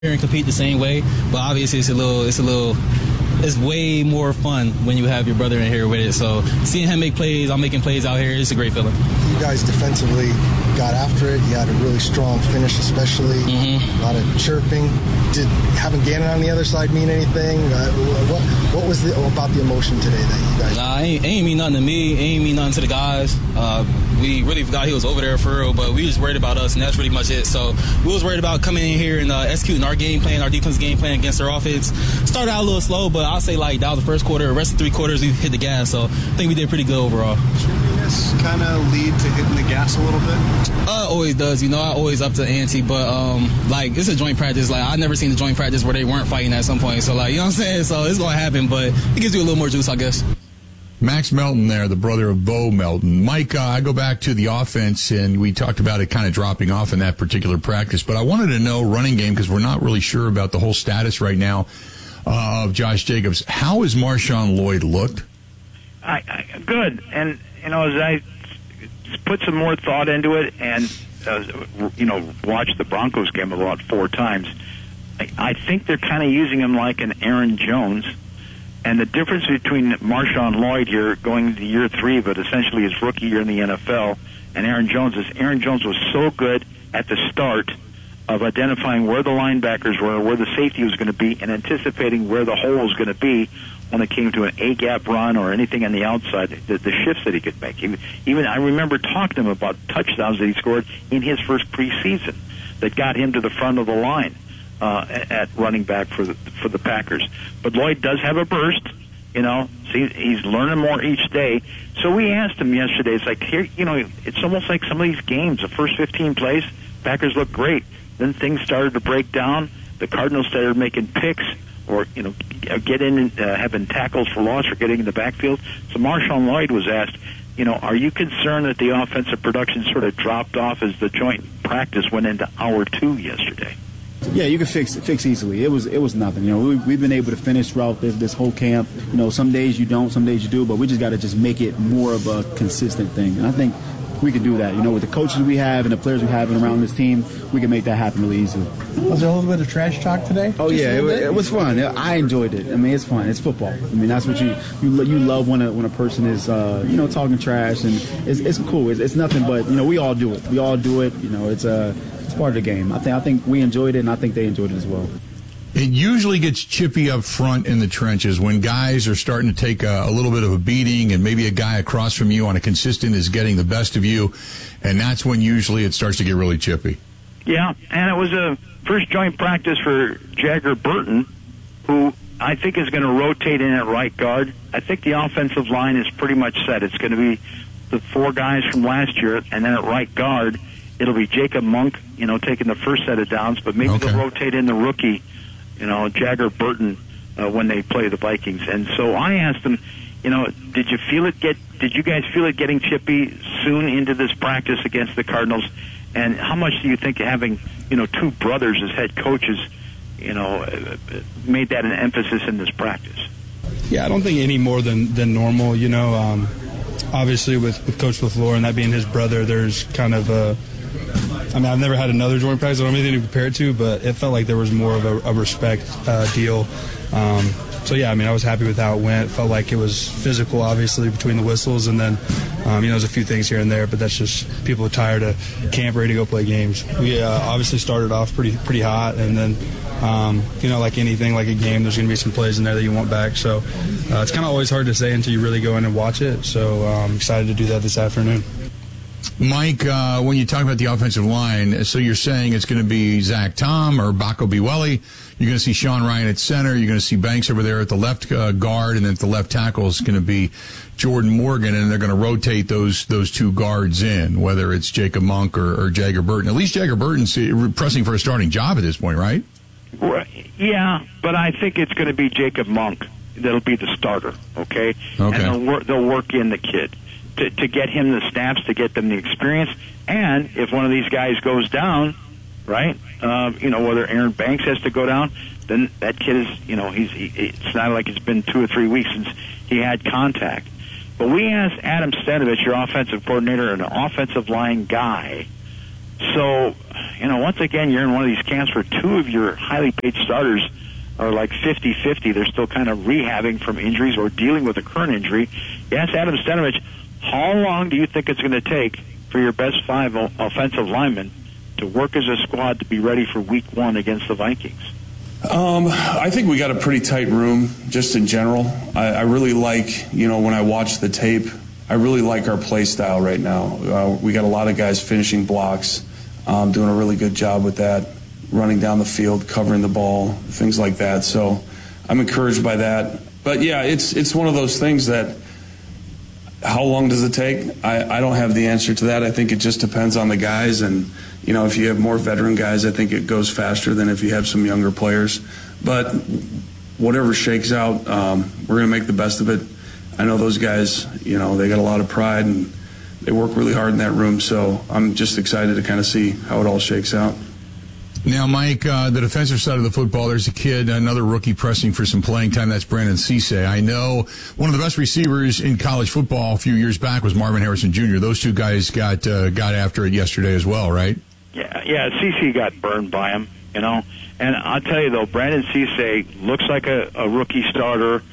and compete the same way, but obviously it's way more fun when you have your brother in here with it. So seeing him make plays, I'm making plays out here, it's a great feeling. You guys defensively got after it. You had a really strong finish, especially. A lot of chirping. Did having Gannon on the other side mean anything? What was about the emotion today that you guys... Ain't mean nothing to me. Ain't mean nothing to the guys. We really forgot he was over there for real, but we was worried about us, and that's pretty much it. So we was worried about coming in here and executing our game plan, our defense game plan against their offense. Started out a little slow, but I'll say like that was the first quarter. The rest of 3 quarters, we hit the gas. So I think we did pretty good overall. Chirpiness kind of lead to hitting the gas a little bit? Always does. I always up to ante, but like it's a joint practice. Like I never seen a joint practice where they weren't fighting at some point. So like, you know what I'm saying? So it's gonna happen, but it gives you a little more juice, I guess. Max Melton there, the brother of Bo Melton. Mike, I go back to the offense, and we talked about it kind of dropping off in that particular practice, but I wanted to know running game because we're not really sure about the whole status right now of Josh Jacobs. How has Marshawn Lloyd looked? Good. And, as I put some more thought into it and, watched the Broncos game about 4 times, I think they're kind of using him like an Aaron Jones. And the difference between Marshawn Lloyd here going into year 3, but essentially his rookie year in the NFL, and Aaron Jones is Aaron Jones was so good at the start of identifying where the linebackers were, where the safety was going to be, and anticipating where the hole was going to be when it came to an A-gap run or anything on the outside, the shifts that he could make. Even I remember talking to him about touchdowns that he scored in his first preseason that got him to the front of the line. At running back for the Packers. But Lloyd does have a burst, so he's learning more each day. So we asked him yesterday, it's like, here, it's almost like some of these games, the first 15 plays, Packers look great. Then things started to break down. The Cardinals started making picks or, get in and having tackles for loss or getting in the backfield. So Marshawn Lloyd was asked, are you concerned that the offensive production sort of dropped off as the joint practice went into hour 2 yesterday? Yeah, you can fix easily. It was nothing. We've been able to finish throughout this whole camp. Some days you don't, some days you do, but we just got to just make it more of a consistent thing. And I think we can do that. With the coaches we have and the players we have around this team, we can make that happen really easily. Was there a little bit of trash talk today? Oh yeah, it was fun. I enjoyed it. It's fun. It's football. That's what you love when a person is talking trash, and it's cool. It's nothing but we all do it. We all do it. It's part of the game. I think we enjoyed it, and I think they enjoyed it as well. It usually gets chippy up front in the trenches when guys are starting to take a little bit of a beating, and maybe a guy across from you on a consistent is getting the best of you, and that's when usually it starts to get really chippy. Yeah, and it was a first joint practice for Jagger Burton, who I think is going to rotate in at right guard. I think the offensive line is pretty much set. It's going to be the 4 guys from last year, and then at right guard, it'll be Jacob Monk, taking the first set of downs, but maybe they'll rotate in the rookie, Jagger Burton, when they play the Vikings. And so I asked them, did you guys feel it getting chippy soon into this practice against the Cardinals? And how much do you think having, 2 brothers as head coaches, made that an emphasis in this practice? Yeah, I don't think any more than normal. Obviously with Coach LaFleur and that being his brother, there's kind of I've never had another joint practice. I don't have anything to compare it to, but it felt like there was more of a respect deal. So, yeah, I was happy with how it went. Felt like it was physical, obviously, between the whistles. And then, there's a few things here and there, but that's just people are tired of camp, ready to go play games. We obviously started off pretty hot, and then, like anything, like a game, there's going to be some plays in there that you want back. So it's kind of always hard to say until you really go in and watch it. So I'm excited to do that this afternoon. Mike, when you talk about the offensive line, so you're saying it's going to be Zach Tom or Baco Biwelli. You're going to see Sean Ryan at center. You're going to see Banks over there at the left guard, and then at the left tackle is going to be Jordan Morgan, and they're going to rotate those 2 guards in, whether it's Jacob Monk or Jagger Burton. At least Jagger Burton's pressing for a starting job at this point, right? Yeah, but I think it's going to be Jacob Monk that'll be the starter, okay? And they'll work in the kid. To get him the snaps, to get them the experience, and if one of these guys goes down, right, whether Aaron Banks has to go down, then that kid is, it's not like it's been 2 or 3 weeks since he had contact. But we asked Adam Stenavich, your offensive coordinator and an offensive line guy, So, once again, you're in one of these camps where two of your highly paid starters are like 50-50. They're still kind of rehabbing from injuries or dealing with a current injury. You ask Adam Stenavich, how long do you think it's going to take for your best 5 offensive linemen to work as a squad to be ready for Week 1 against the Vikings? I think we got a pretty tight room just in general. I really like, when I watch the tape, I really like our play style right now. We got a lot of guys finishing blocks, doing a really good job with that, running down the field, covering the ball, things like that. So I'm encouraged by that. But, yeah, it's one of those things that how long does it take? I don't have the answer to that. I think it just depends on the guys. And, if you have more veteran guys, I think it goes faster than if you have some younger players. But whatever shakes out, we're going to make the best of it. I know those guys, they got a lot of pride and they work really hard in that room. So I'm just excited to kind of see how it all shakes out. Now, Mike, the defensive side of the football, there's a kid, another rookie pressing for some playing time. That's Brandon Cisse. I know one of the best receivers in college football a few years back was Marvin Harrison Jr. Those two guys got after it yesterday as well, right? Yeah, Cisse got burned by him, And I'll tell you, though, Brandon Cisse looks like a rookie starter.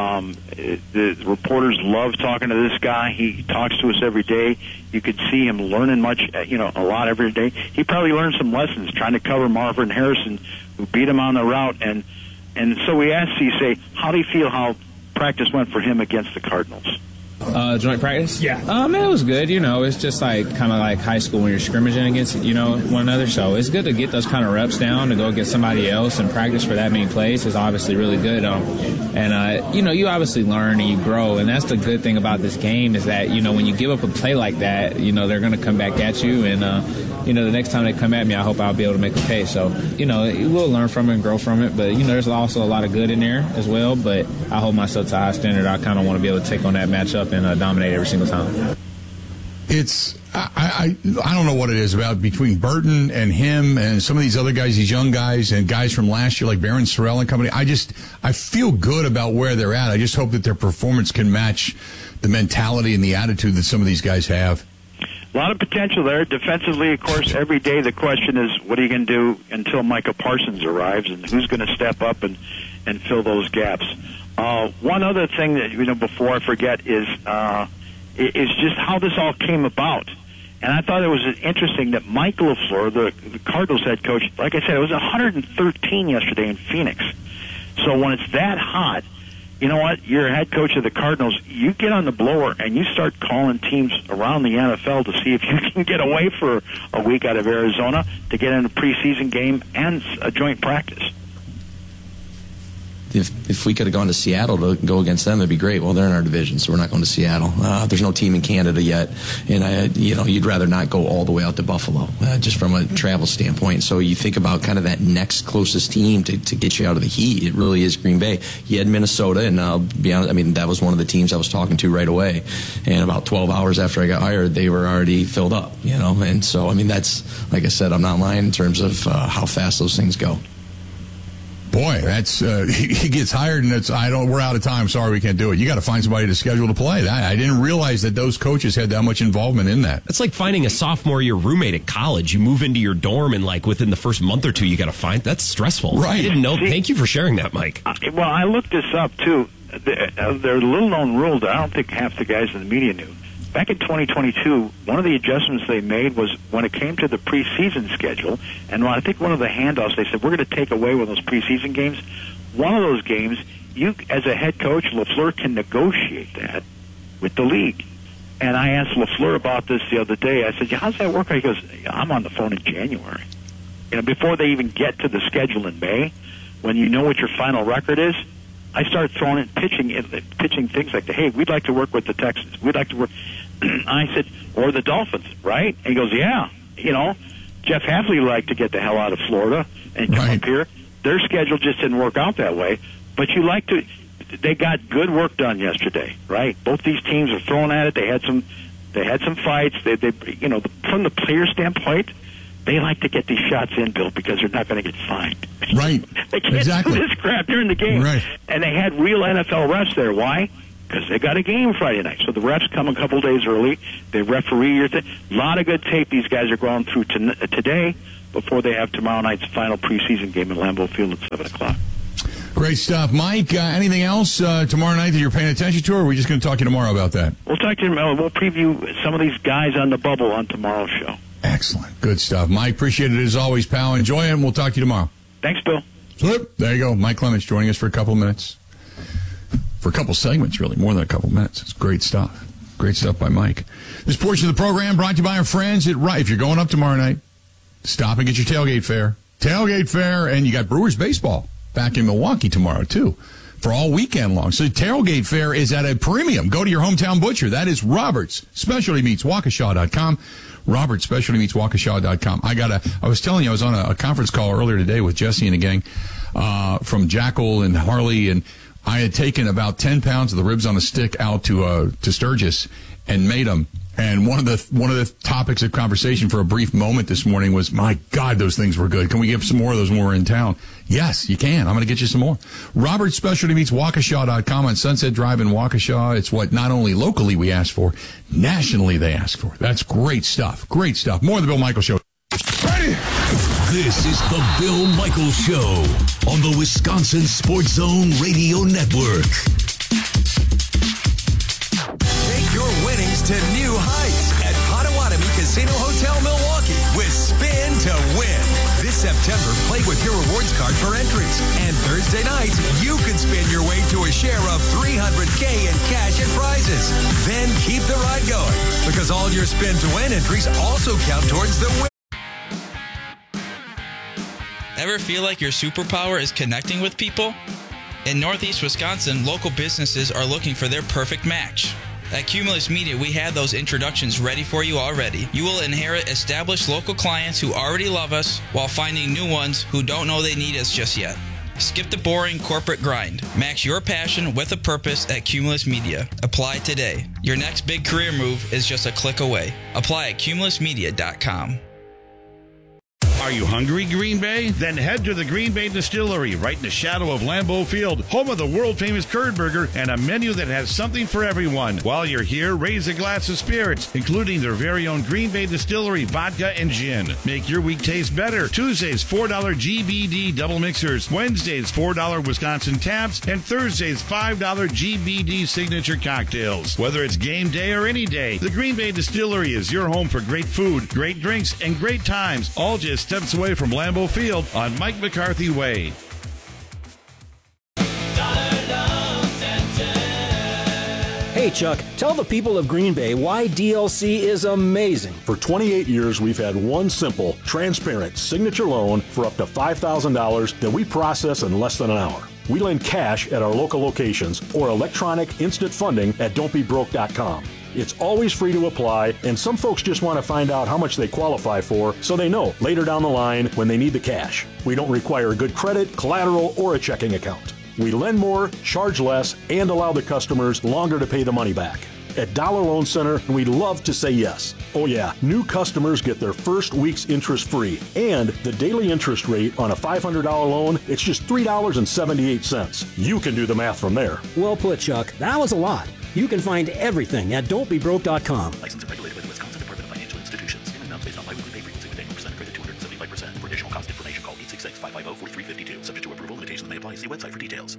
The reporters love talking to this guy. He talks to us every day. You could see him learning a lot every day. He probably learned some lessons trying to cover Marvin Harrison, who beat him on the route. And so we asked Cisse, how do you feel how practice went for him against the Cardinals? Joint practice? Yeah. Man, it was good. It's just kind of like high school when you're scrimmaging against, one another. So it's good to get those kind of reps down to go against somebody else and practice for that many plays is obviously really good. You obviously learn and you grow. And that's the good thing about this game is that, when you give up a play like that, they're going to come back at you. And, the next time they come at me, I hope I'll be able to make a pay. So, we'll learn from it and grow from it. But, there's also a lot of good in there as well. But I hold myself to a high standard. I kind of want to be able to take on that matchup and dominate every single time. I don't know what it is about between Burton and him and some of these other guys, these young guys and guys from last year like Barron Sorrell and company. I feel good about where they're at. I just hope that their performance can match the mentality and the attitude that some of these guys have. A lot of potential there. Defensively, of course, every day the question is, what are you going to do until Micah Parsons arrives, and who's going to step up and fill those gaps? One other thing that, before I forget is just how this all came about. And I thought it was interesting that Mike LaFleur, the Cardinals head coach, like I said, it was 113 yesterday in Phoenix. So when it's that hot, you know what? You're a head coach of the Cardinals. You get on the blower and you start calling teams around the NFL to see if you can get away for a week out of Arizona to get in a preseason game and a joint practice. If we could have gone to Seattle to go against them, that'd be great. Well, they're in our division, so we're not going to Seattle. There's no team in Canada yet, and you'd rather not go all the way out to Buffalo, just from a travel standpoint. So you think about kind of that next closest team to get you out of the heat. It really is Green Bay. You had Minnesota, and I'll be honest, that was one of the teams I was talking to right away. And about 12 hours after I got hired, they were already filled up. And so that's, like I said, I'm not lying in terms of how fast those things go. Boy, that's he gets hired and we're out of time. Sorry, we can't do it. You got to find somebody to schedule to play. I didn't realize that those coaches had that much involvement in that. It's like finding a sophomore year roommate at college. You move into your dorm and within the first month or two, you got to find. That's stressful. Right. I didn't know. Thank you for sharing that, Mike. Well, I looked this up too. There are little known rules that I don't think half the guys in the media knew. Back in 2022, one of the adjustments they made was when it came to the preseason schedule, and I think one of the handoffs, they said, we're going to take away one of those preseason games. One of those games, you, as a head coach, LaFleur can negotiate that with the league. And I asked LaFleur about this the other day. I said, how's that work? He goes, I'm on the phone in January. Before they even get to the schedule in May, when you know what your final record is, I start throwing it, pitching things like, hey, we'd like to work with the Texans. We'd like to work. I said, or the Dolphins, right? And he goes, yeah. Jeff Hafley would like to get the hell out of Florida and come up here. Their schedule just didn't work out that way. But they got good work done yesterday, right? Both these teams are throwing at it. They had some fights. They from the player standpoint, they like to get these shots in, Bill, because they're not going to get fined. Right. They can't do this crap during the game. Right. And they had real NFL refs there. Why? because they got a game Friday night. So the refs come a couple days early. They referee your thing. A lot of good tape these guys are going through today before they have tomorrow night's final preseason game at Lambeau Field at 7 o'clock. Great stuff. Mike, anything else tomorrow night that you're paying attention to, or are we just going to talk to you tomorrow about that? We'll talk to you tomorrow. We'll preview some of these guys on the bubble on tomorrow's show. Excellent. Good stuff. Mike, appreciate it as always, pal. Enjoy it, and we'll talk to you tomorrow. Thanks, Bill. Flip. There you go. Mike Clements joining us for a couple of minutes. For a couple segments, really. More than a couple of minutes. It's great stuff. Great stuff by Mike. This portion of the program brought to you by our friends at If you're going up tomorrow night, stop and get your tailgate fare. Tailgate fare, and you got Brewers baseball back in Milwaukee tomorrow, too, for all weekend long. So tailgate fare is at a premium. Go to your hometown butcher. That is Robert's Specialty Meats, Waukesha.com. Robert's Specialty Meats, Waukesha.com. I was telling you, I was on a conference call earlier today with Jesse and the gang from Jackal and Harley, and I had taken about 10 pounds of the ribs on a stick out to Sturgis and made them. And one of the topics of conversation for a brief moment this morning was, my God, those things were good. Can we get some more of those when we're in town? Yes, you can. I'm going to get you some more. Robert's Specialty Meats, Waukesha.com on Sunset Drive in Waukesha. It's what not only locally we ask for, nationally they ask for. That's great stuff. Great stuff. More of the Bill Michaels Show. Ready? This is the Bill Michaels Show on the Wisconsin Sports Zone Radio Network. Take your winnings to new heights at Potawatomi Casino Hotel Milwaukee with Spin to Win. This September, play with your rewards card for entries. And Thursday nights, you can spin your way to a share of $300K in cash and prizes. Then keep the ride going, because all your Spin to Win entries also count towards the win. Ever feel like your superpower is connecting with people? In Northeast Wisconsin, local businesses are looking for their perfect match. At Cumulus Media, we have those introductions ready for you already. You will inherit established local clients who already love us while finding new ones who don't know they need us just yet. Skip the boring corporate grind. Match your passion with a purpose at Cumulus Media. Apply today. Your next big career move is just a click away. Apply at cumulusmedia.com. Are you hungry, Green Bay? Then head to the Green Bay Distillery, right in the shadow of Lambeau Field, home of the world-famous curd burger and a menu that has something for everyone. While you're here, raise a glass of spirits, including their very own Green Bay Distillery vodka and gin. Make your week taste better. Tuesdays, $4 GBD double mixers. Wednesdays, $4 Wisconsin taps. And Thursdays, $5 GBD signature cocktails. Whether it's game day or any day, the Green Bay Distillery is your home for great food, great drinks, and great times, all just steps away from Lambeau Field on Mike McCarthy Way. Hey, Chuck, tell the people of Green Bay why DLC is amazing. For 28 years, we've had one simple, transparent signature loan for up to $5,000 that we process in less than an hour. We lend cash at our local locations or electronic instant funding at don'tbebroke.com. It's always free to apply, and some folks just want to find out how much they qualify for so they know later down the line when they need the cash. We don't require good credit, collateral, or a checking account. We lend more, charge less, and allow the customers longer to pay the money back. At Dollar Loan Center, we'd love to say yes. Oh yeah, new customers get their first week's interest free, and the daily interest rate on a $500 loan, it's just $3.78. You can do the math from there. Well put, Chuck. That was a lot. You can find everything at don'tbebroke.com. License and regulated by the Wisconsin Department of Financial Institutions. In amounts based on biweekly pay frequency with annual percent credit 275%. For additional cost information, call 866-550-4352. Subject to approval, limitations may apply. See website for details.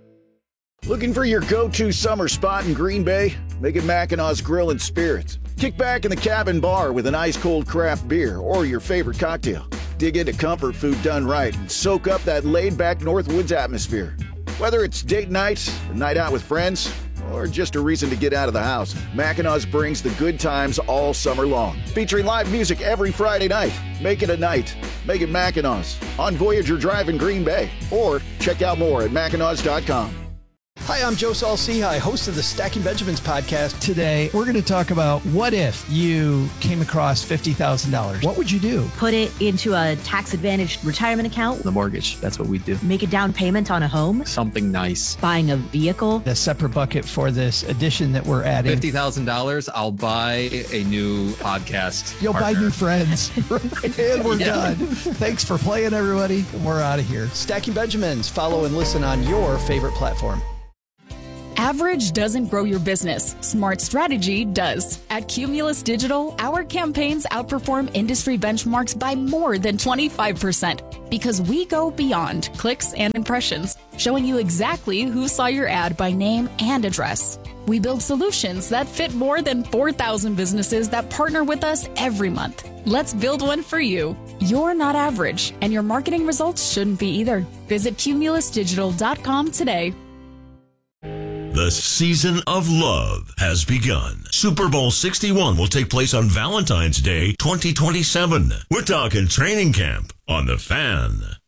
Looking for your go-to summer spot in Green Bay? Make it Mackinaw's Grill and Spirits. Kick back in the cabin bar with an ice-cold craft beer or your favorite cocktail. Dig into comfort food done right and soak up that laid-back Northwoods atmosphere. Whether it's date night, a night out with friends, or just a reason to get out of the house, Mackinaw's brings the good times all summer long. Featuring live music every Friday night. Make it a night. Make it Mackinaw's on Voyager Drive in Green Bay. Or check out more at Mackinaws.com. Hi, I'm Joe Saul-Sehy, host of the Stacking Benjamins podcast. Today, we're going to talk about what if you came across $50,000. What would you do? Put it into a tax-advantaged retirement account. The mortgage, that's what we do. Make a down payment on a home. Something nice. Buying a vehicle. A separate bucket for this addition that we're adding. $50,000, I'll buy a new podcast You'll partner. buy new friends. And we're done. Thanks for playing, everybody. We're out of here. Stacking Benjamins. Follow and listen on your favorite platform. Average doesn't grow your business. Smart strategy does. At Cumulus Digital, our campaigns outperform industry benchmarks by more than 25% because we go beyond clicks and impressions, showing you exactly who saw your ad by name and address. We build solutions that fit more than 4,000 businesses that partner with us every month. Let's build one for you. You're not average, and your marketing results shouldn't be either. Visit cumulusdigital.com today. The season of love has begun. Super Bowl 61 will take place on Valentine's Day 2027. We're talking training camp on The Fan.